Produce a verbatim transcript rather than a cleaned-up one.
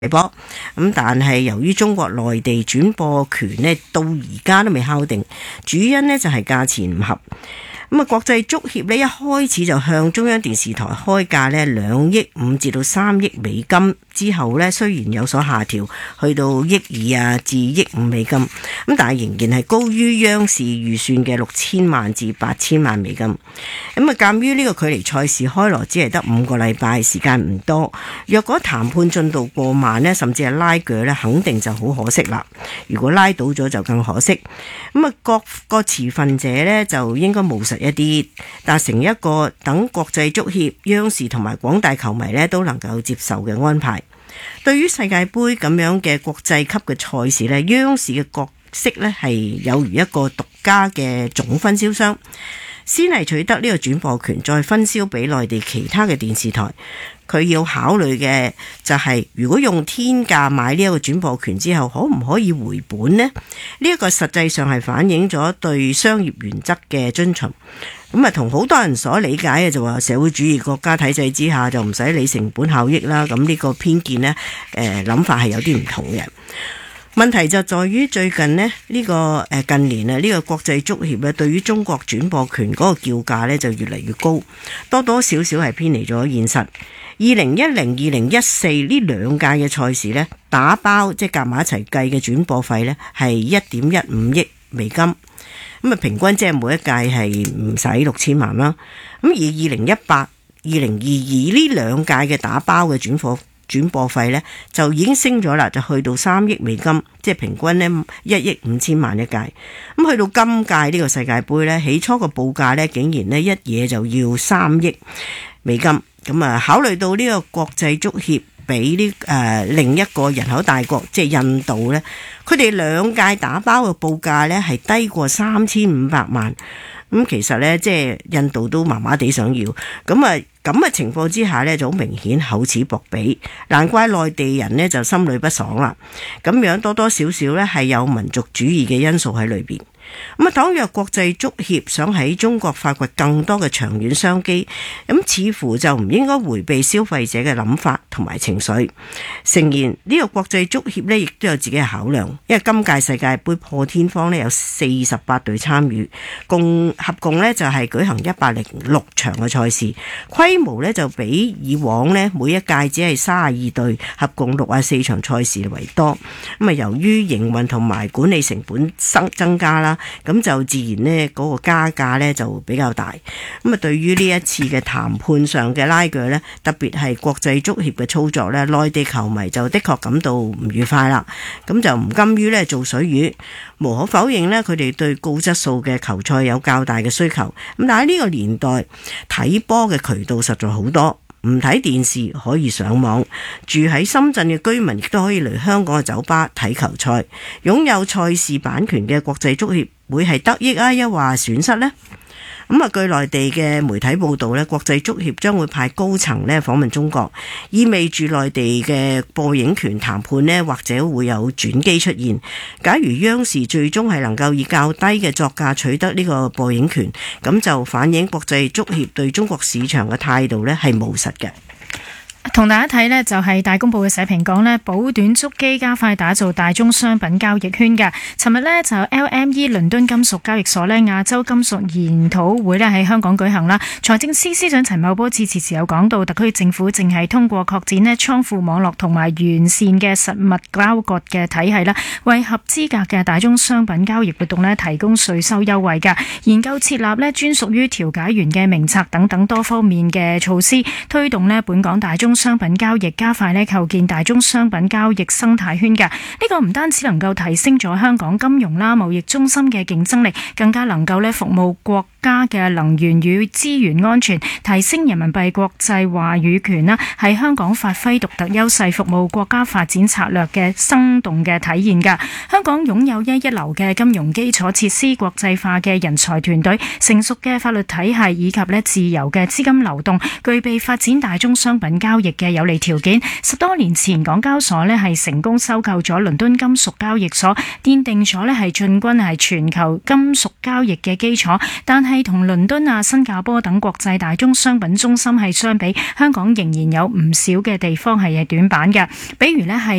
波。咁但係由於中國內地轉播權呢到而家都未敲定，主因呢就係價錢唔合。咁啊，國際足協呢一開始就向中央電視台開價呢兩億五至到三億美金，之後呢雖然有所下調，去到億二啊至億五美金，咁但係仍然係高於央視預算嘅六千萬至八千萬美金。咁啊，鑑於呢個距離賽事開鑼只係得五個禮拜，時間唔多，若果談判進度過慢呢，甚至係拉鋸呢，肯定就好可惜啦。如果拉倒咗就更可惜。咁啊，各個持份者呢，就應該務實一啲，達成一個等國際足協、央視同埋廣大球迷呢都能夠接受嘅安排。對於世界盃咁樣嘅國際級嘅賽事呢，央視嘅角色呢係有如一個獨家嘅總分銷商，先係取得呢個轉播權，再分銷俾內地其他嘅電視台。佢要考慮嘅就係，如果用天價買呢一個轉播權之後，可唔可以回本呢？呢一個實際上係反映咗對商業原則嘅遵循。咁啊，同好多人所理解嘅就話社會主義國家體制之下就唔使理成本效益啦。咁呢個偏見呢，誒諗法係有啲唔同嘅。問題就在於最近呢，呢個誒近年啊，呢個國際足協咧對於中國轉播權嗰個叫價呢就越嚟越高，多多少少係偏離咗現實。二零一零、二零一四呢兩屆嘅賽事呢，打包即係夾埋一齊計嘅轉播費呢係一點一五億美金，咁啊平均即係每一屆係唔使六千萬啦。咁而二零一八、二零二二呢兩屆嘅打包嘅轉播轉播費呢就已經升咗啦，就去到三億美金，即係平均呢一億五千萬一屆。咁去到今屆呢個世界盃呢，起初個報價呢竟然呢一嘢就要三億美金。咁啊，考慮到呢個國際足協比呢誒另一個人口大國即係印度呢，佢哋兩屆打包嘅報價呢係低過三千五百萬。咁其實呢，即係印度都麻麻地想要。咁啊咁嘅情況之下呢，就好明顯厚此薄彼，難怪內地人呢就心裏不爽啦。咁樣多多少少呢係有民族主義嘅因素喺裏邊。咁啊，倘若國際足協想喺中國發掘更多嘅長遠商機，咁似乎就唔應該迴避消費者嘅諗法同埋情緒。誠然，呢個國際足協呢亦都有自己嘅考量，因為今屆世界盃破天荒呢有四十八隊參與，共合共呢就係舉行一百零六場嘅賽事，規模呢就比以往呢每一屆只係三十二隊，合共六十四場賽事為多。咁啊，由於營運同埋管理成本增增加啦，咁就自然呢嗰個加價呢就比較大。咁啊，對於呢一次嘅談判上嘅拉鋸呢，特別係國際足協嘅操作呢，內地球迷就的確感到唔愉快啦。咁就唔甘於呢做水魚，無可否認呢，佢哋對高質素嘅球賽有較大嘅需求。咁但係呢個年代睇波嘅渠道實在好多。唔睇電視可以上網，住喺深圳嘅居民亦都可以嚟香港嘅酒吧睇球賽。擁有賽事版權嘅國際足協會係得益啊，抑或損失呢？咁啊，據內地嘅媒體報道呢，國際足協將會派高層呢訪問中國，意味住內地嘅播映權談判呢或者會有轉機出現。假如央視最終係能夠以較低嘅作價取得呢個播映權，咁就反映國際足協對中國市場嘅態度呢係務實嘅。 同大家睇呢，就係大公報嘅社評講呢，寶短築基加快打造大宗商品交易圈嘅。尋日呢，就 L M E 倫敦金屬交易所呢亞洲金屬研討會呢喺香港舉行啦。財政司司長陳茂波致辭時有講到，特區政府正係通過擴展呢倉庫網絡同埋完善嘅實物交割嘅體系啦，為合資格嘅大宗商品交易活動呢提供稅收優惠嘅。研究設立呢專屬於調解員嘅名冊等等多方面嘅措施，推動呢本港大宗商品交易加快咧構建大宗商品交易生態圈嘅。呢個唔單止能夠提升咗香港金融啦貿易中心嘅競爭力，更加能夠咧服務國家嘅能源與資源安全，提升人民幣國際話語權啦，喺香港發揮獨特優勢，服務國家發展策略嘅生動嘅體現㗎。香港擁有一一流嘅金融基礎設施、國際化嘅人才團隊、成熟嘅法律體系以及咧自由嘅資金流動，具備發展大宗商品交易嘅有利條件。十多年前，港交所咧係成功收購咗倫敦金屬交易所，奠定咗咧係進軍係全球金屬交易嘅基礎。但係同倫敦啊、新加坡等國際大宗商品中心係相比，香港仍然有唔少嘅地方係係短板嘅，比如咧係